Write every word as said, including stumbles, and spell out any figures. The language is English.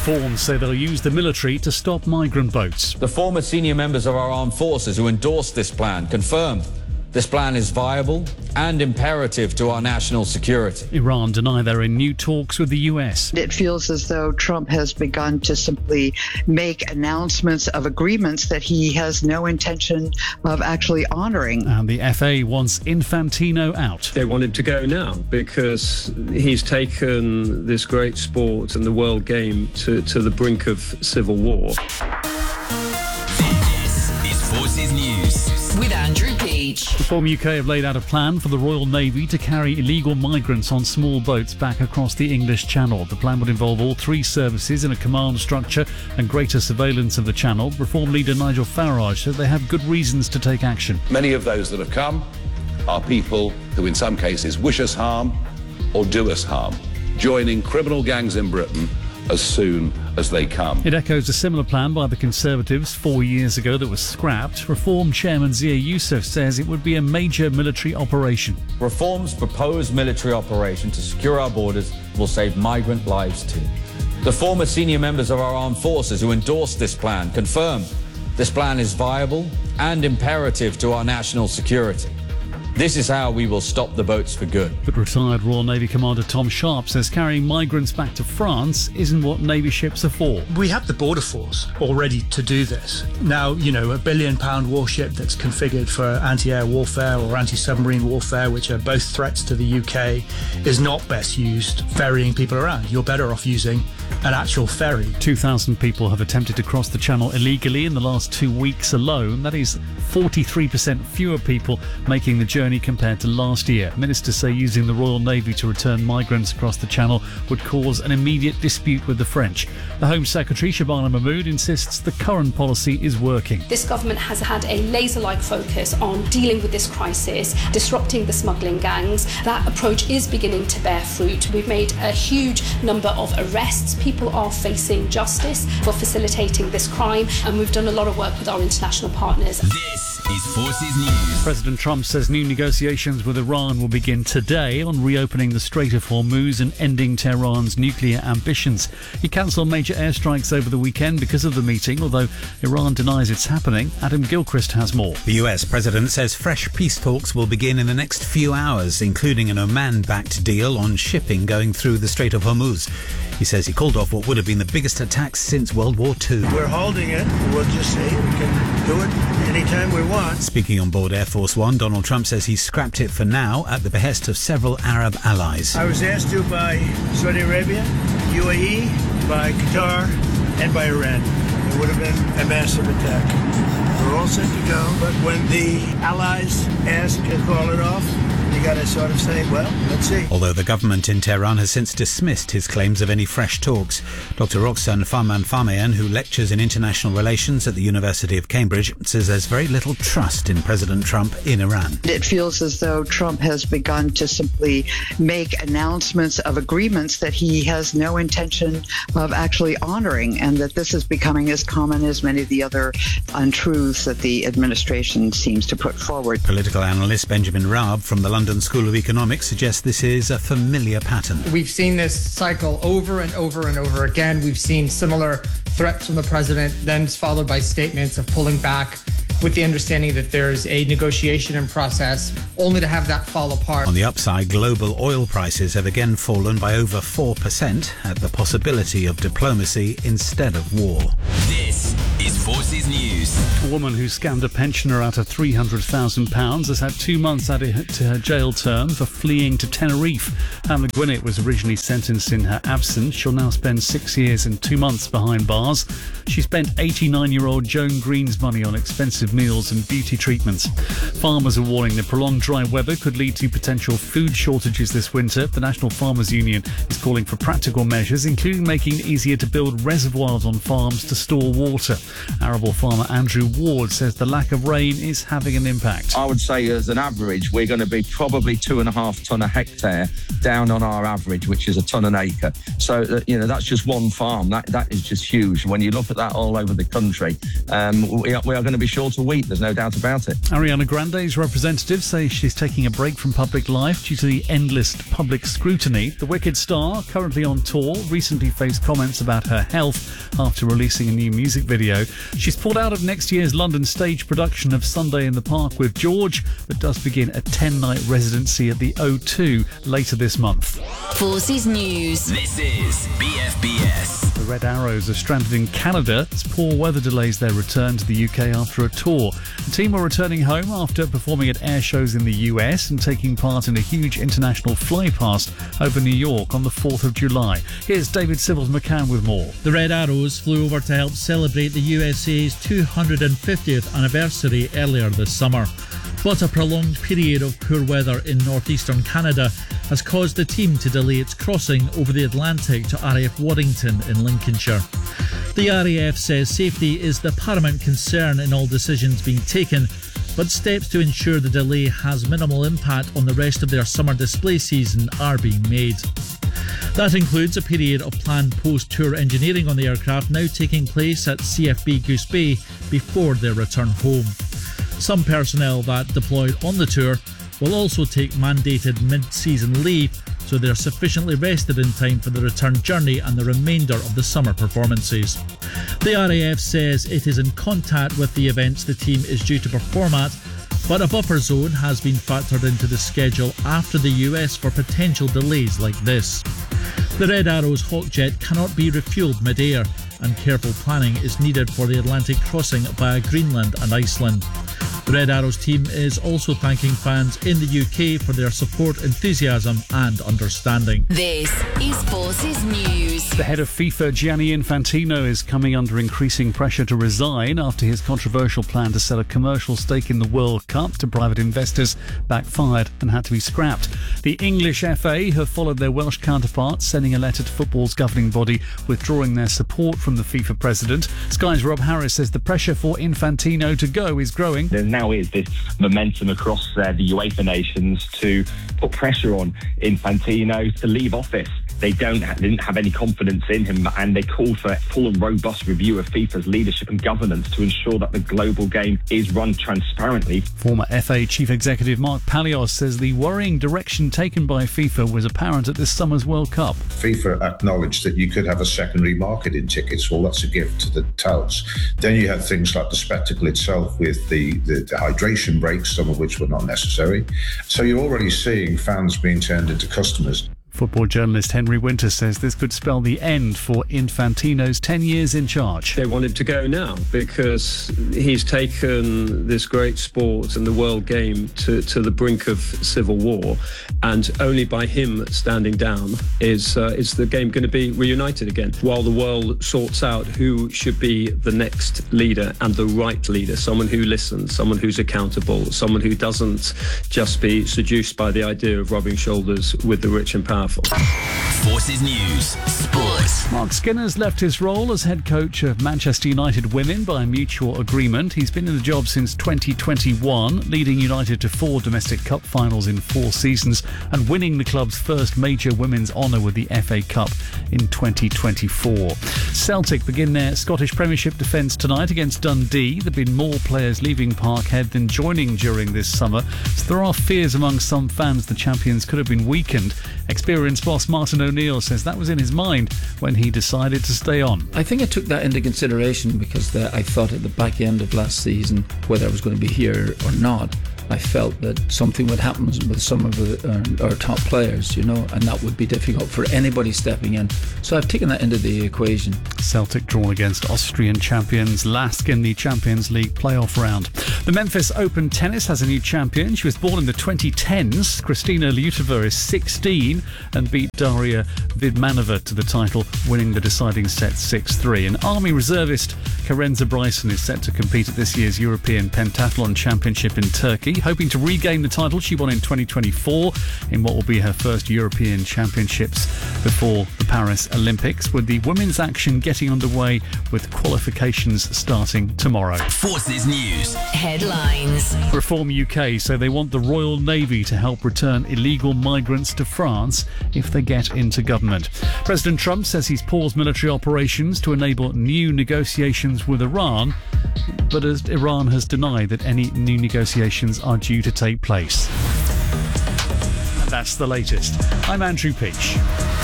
Reforms say they'll use the military to stop migrant boats. The former senior members of our armed forces who endorsed this plan confirmed this plan is viable and imperative to our national security. Iran deny they're in new talks with the U S. It feels as though Trump has begun to simply make announcements of agreements that he has no intention of actually honoring. And the F A wants Infantino out. They want him to go now because he's taken this great sport and the world game to, to the brink of civil war. This is Forces News with Andrew Peach. Reform U K have laid out a plan for the Royal Navy to carry illegal migrants on small boats back across the English Channel. The plan would involve all three services in a command structure and greater surveillance of the Channel. Reform leader Nigel Farage said they have good reasons to take action. Many of those that have come are people who in some cases wish us harm or do us harm, joining criminal gangs in Britain as soon as they come. It echoes a similar plan by the Conservatives four years ago that was scrapped. Reform Chairman Zia Youssef says it would be a major military operation. Reform's proposed military operation to secure our borders will save migrant lives too. The former senior members of our armed forces who endorsed this plan confirmed this plan is viable and imperative to our national security. This is how we will stop the boats for good. But retired Royal Navy Commander Tom Sharp says carrying migrants back to France isn't what Navy ships are for. We have the border force already to do this. Now, you know, a billion pound warship that's configured for anti-air warfare or anti-submarine warfare, which are both threats to the U K, is not best used ferrying people around. You're better off using an actual ferry. two thousand people have attempted to cross the Channel illegally in the last two weeks alone. That is forty-three percent fewer people making the journey compared to last year. Ministers say using the Royal Navy to return migrants across the Channel would cause an immediate dispute with the French. The Home Secretary, Shabana Mahmood, insists the current policy is working. This government has had a laser-like focus on dealing with this crisis, disrupting the smuggling gangs. That approach is beginning to bear fruit. We've made a huge number of arrests. People are facing justice for facilitating this crime, and we've done a lot of work with our international partners. This is Forces News. President Trump says new negotiations with Iran will begin today on reopening the Strait of Hormuz and ending Tehran's nuclear ambitions. He cancelled major airstrikes over the weekend because of the meeting, although Iran denies it's happening. Adam Gilchrist has more. The U S president says fresh peace talks will begin in the next few hours, including an Oman-backed deal on shipping going through the Strait of Hormuz. He says he called off what would have been the biggest attacks since World War Two. We're holding it. We'll just see. We can do it anytime we want. Speaking on board Air Force One, Donald Trump says he's scrapped it for now at the behest of several Arab allies. I was asked to by Saudi Arabia, U A E, by Qatar, and by Iran. It would have been a massive attack. We're all set to go, but when the allies ask to call it off, you got to sort of say, well, let's see. Although the government in Tehran has since dismissed his claims of any fresh talks, Doctor Roxanne Farman-Farmayan, who lectures in international relations at the University of Cambridge, says there's very little trust in President Trump in Iran. It feels as though Trump has begun to simply make announcements of agreements that he has no intention of actually honoring, and that this is becoming as common as many of the other untruths that the administration seems to put forward. Political analyst Benjamin Raab from the London School of Economics suggests this is a familiar pattern. We've seen this cycle over and over and over again. We've seen similar threats from the president, then followed by statements of pulling back with the understanding that there's a negotiation in process, only to have that fall apart. On the upside, global oil prices have again fallen by over four percent at the possibility of diplomacy instead of war. This is Forces News. A woman who scammed a pensioner out of three hundred thousand pounds has had two months added to her jail term for fleeing to Tenerife. Hannah Gwinnett was originally sentenced in her absence. She'll now spend six years and two months behind bars. She spent eighty-nine-year-old Joan Green's money on expensive meals and beauty treatments. Farmers are warning the prolonged dry weather could lead to potential food shortages this winter. The National Farmers Union is calling for practical measures, including making it easier to build reservoirs on farms to store water. Arable farmer Andrew Ward says the lack of rain is having an impact. I would say as an average, we're going to be probably two and a half tonne a hectare down on our average, which is a tonne an acre. So, uh, you know, that's just one farm. That That is just huge. When you look at that all over the country, um, we, are, we are going to be short of wheat. There's no doubt about it. Ariana Grande's representatives say she's taking a break from public life due to the endless public scrutiny. The Wicked star, currently on tour, recently faced comments about her health after releasing a new music video. She's pulled out of next year's London stage production of Sunday in the Park with George, but does begin a ten-night residency at the O two later this month. Forces News. This is B F B S. The Red Arrows are stranded in Canada as poor weather delays their return to the U K after a tour. The team are returning home after performing at air shows in the U S and taking part in a huge international flypast over New York on the fourth of July. Here's David Sibbles McCann with more. The Red Arrows flew over to help celebrate the U S A's two hundred fiftieth anniversary earlier this summer. But a prolonged period of poor weather in northeastern Canada has caused the team to delay its crossing over the Atlantic to R A F Waddington in Lincolnshire. The R A F says safety is the paramount concern in all decisions being taken, but steps to ensure the delay has minimal impact on the rest of their summer display season are being made. That includes a period of planned post-tour engineering on the aircraft now taking place at C F B Goose Bay before their return home. Some personnel that deployed on the tour will also take mandated mid-season leave, so they're sufficiently rested in time for the return journey and the remainder of the summer performances. The R A F says it is in contact with the events the team is due to perform at, but a buffer zone has been factored into the schedule after the U S for potential delays like this. The Red Arrows Hawkjet cannot be refuelled mid-air, and careful planning is needed for the Atlantic crossing via Greenland and Iceland. The Red Arrows team is also thanking fans in the U K for their support, enthusiasm and understanding. This is Forces News. The head of FIFA, Gianni Infantino, is coming under increasing pressure to resign after his controversial plan to sell a commercial stake in the World Cup to private investors backfired and had to be scrapped. The English F A have followed their Welsh counterparts, sending a letter to football's governing body withdrawing their support from the FIFA president. Sky's Rob Harris says the pressure for Infantino to go is growing. There now is this momentum across uh, the UEFA nations to put pressure on Infantino to leave office. They don't ha- didn't have any confidence in him, and they called for a full and robust review of FIFA's leadership and governance to ensure that the global game is run transparently. Former F A Chief Executive Mark Palios says the worrying direction taken by FIFA was apparent at this summer's World Cup. FIFA acknowledged that you could have a secondary market in tickets. Well, that's a gift to the touts. Then you had things like the spectacle itself with the, the, the hydration breaks, some of which were not necessary. So you're already seeing fans being turned into customers. Football journalist Henry Winter says this could spell the end for Infantino's ten years in charge. They want him to go now because he's taken this great sport and the world game to, to the brink of civil war, and only by him standing down is uh, is the game going to be reunited again, while the world sorts out who should be the next leader and the right leader, someone who listens, someone who's accountable, someone who doesn't just be seduced by the idea of rubbing shoulders with the rich and powerful. Forces News Sports. Mark Skinner's left his role as head coach of Manchester United Women by mutual agreement. He's been in the job since twenty twenty-one, leading United to four domestic cup finals in four seasons and winning the club's first major women's honour with the F A Cup in twenty twenty-four. Celtic begin their Scottish Premiership defence tonight against Dundee. There have been more players leaving Parkhead than joining during this summer, so there are fears among some fans the champions could have been weakened. Experienced boss Martin O'Neill says that was in his mind when he decided to stay on. I think I took that into consideration because the, I thought at the back end of last season, whether I was going to be here or not, I felt that something would happen with some of the, uh, our top players, you know, and that would be difficult for anybody stepping in. So I've taken that into the equation. Celtic drawn against Austrian champions Lask in the Champions League playoff round. The Memphis Open tennis has a new champion. She was born in the twenty tens. Kristina Lyutova is sixteen and beat Daria Vidmanova to the title, winning the deciding set six three. And Army reservist Karenza Bryson is set to compete at this year's European Pentathlon Championship in Turkey. Italy, hoping to regain the title she won in twenty twenty-four in what will be her first European Championships before the Paris Olympics, with the women's action getting underway with qualifications starting tomorrow. Forces News headlines. Reform U K say they want the Royal Navy to help return illegal migrants to France if they get into government. President Trump says he's paused military operations to enable new negotiations with Iran, but as Iran has denied that any new negotiations are due to take place. And that's the latest. I'm Andrew Peach.